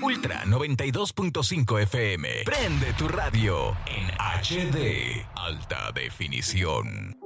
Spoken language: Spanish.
Ultra 92.5 FM. Prende tu radio en HD. Alta definición.